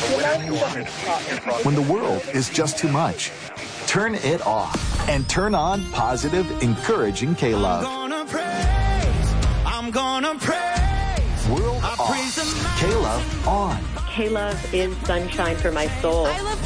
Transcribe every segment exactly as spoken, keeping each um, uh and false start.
When the world is just too much, turn it off and turn on positive, encouraging K-Love. I'm gonna praise, I'm gonna praise. World I off, praise K-Love on. K-Love is sunshine for my soul. I love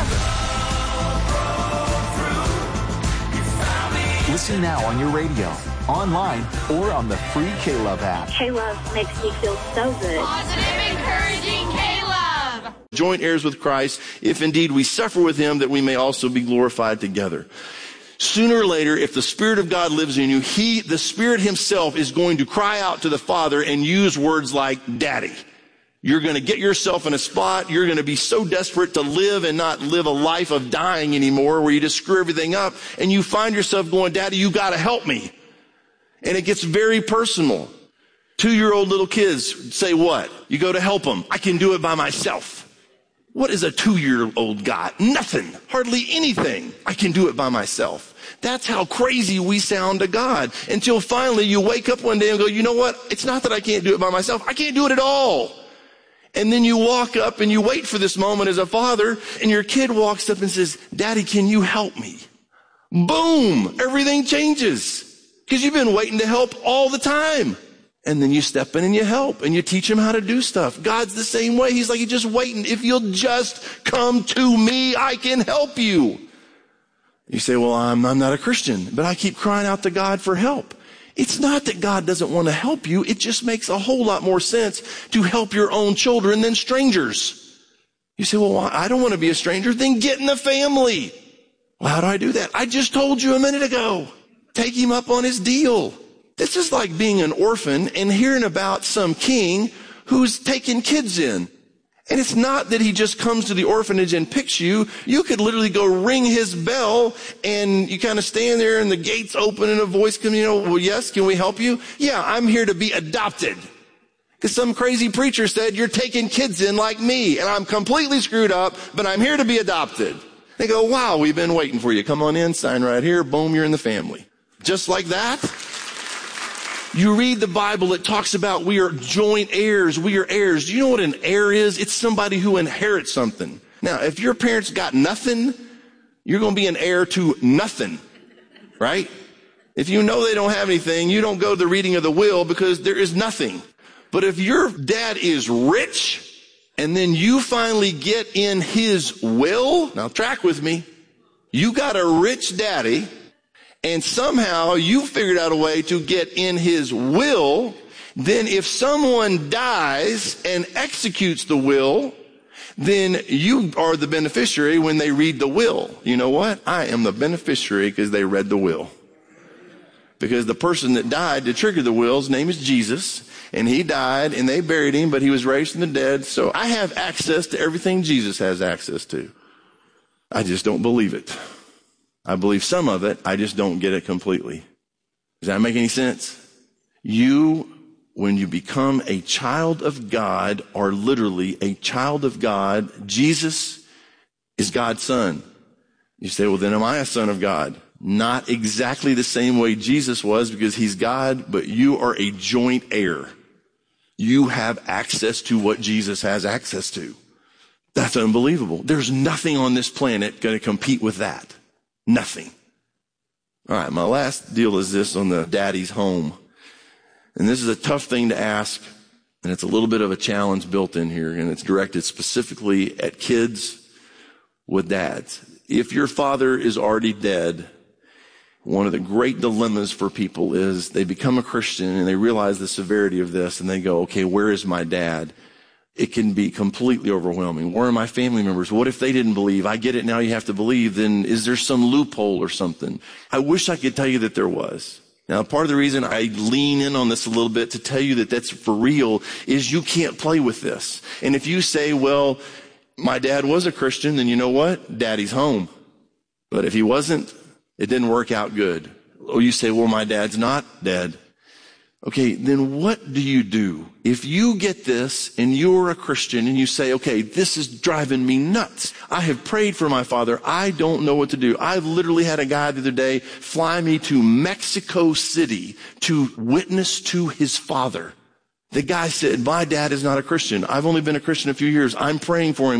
K-Love. Listen now on your radio, online, or on the free K-Love app. K-Love makes me feel so good. Positive, encouraging K-Love. Joint heirs with Christ, if indeed we suffer with him, that we may also be glorified together. Sooner or later, if the Spirit of God lives in you, he, the Spirit himself, is going to cry out to the Father and use words like Daddy. You're going to get yourself in a spot. You're going to be so desperate to live and not live a life of dying anymore where you just screw everything up. And you find yourself going, Daddy, you got to help me. And it gets very personal. Two-year-old little kids say what? You go to help them. I can do it by myself. What is a two-year-old got? Nothing. Hardly anything. I can do it by myself. That's how crazy we sound to God. Until finally you wake up one day and go, you know what? It's not that I can't do it by myself. I can't do it at all. And then you walk up and you wait for this moment as a father, and your kid walks up and says, Daddy, can you help me? Boom! Everything changes. Because you've been waiting to help all the time. And then you step in and you help and you teach him how to do stuff. God's the same way. He's like, he's just waiting. If you'll just come to me, I can help you. You say, well, I'm, I'm not a Christian, but I keep crying out to God for help. It's not that God doesn't want to help you. It just makes a whole lot more sense to help your own children than strangers. You say, well, I don't want to be a stranger. Then get in the family. Well, how do I do that? I just told you a minute ago. Take him up on his deal. This is like being an orphan and hearing about some king who's taking kids in. And it's not that he just comes to the orphanage and picks you. You could literally go ring his bell and you kind of stand there and the gates open and a voice comes, you know, well, yes, can we help you? Yeah, I'm here to be adopted. Because some crazy preacher said, you're taking kids in like me and I'm completely screwed up, but I'm here to be adopted. They go, wow, we've been waiting for you. Come on in, sign right here. Boom, you're in the family. Just like that. You read the Bible, it talks about we are joint heirs. We are heirs. Do you know what an heir is? It's somebody who inherits something. Now, if your parents got nothing, you're going to be an heir to nothing, right? If you know they don't have anything, you don't go to the reading of the will because there is nothing. But if your dad is rich and then you finally get in his will, now track with me, you got a rich daddy, and somehow you figured out a way to get in his will, then if someone dies and executes the will, then you are the beneficiary when they read the will. You know what? I am the beneficiary because they read the will. Because the person that died to trigger the will, his name is Jesus, and he died and they buried him, but he was raised from the dead. So I have access to everything Jesus has access to. I just don't believe it. I believe some of it, I just don't get it completely. Does that make any sense? You, when you become a child of God, are literally a child of God. Jesus is God's son. You say, well, then am I a son of God? Not exactly the same way Jesus was because he's God, but you are a joint heir. You have access to what Jesus has access to. That's unbelievable. There's nothing on this planet going to compete with that. Nothing. All right, my last deal is this on the daddy's home. And this is a tough thing to ask, and it's a little bit of a challenge built in here, and it's directed specifically at kids with dads. If your father is already dead, one of the great dilemmas for people is they become a Christian and they realize the severity of this, and they go, okay, where is my dad? It can be completely overwhelming. Where are my family members? What if they didn't believe? I get it now, you have to believe. Then is there some loophole or something? I wish I could tell you that there was. Now, part of the reason I lean in on this a little bit to tell you that that's for real is you can't play with this. And if you say, well, my dad was a Christian, then you know what? Daddy's home. But if he wasn't, it didn't work out good. Or you say, well, my dad's not dead. Okay, then what do you do? If you get this and you're a Christian and you say, okay, this is driving me nuts. I have prayed for my father. I don't know what to do. I literally had a guy the other day fly me to Mexico City to witness to his father. The guy said, my dad is not a Christian. I've only been a Christian a few years. I'm praying for him.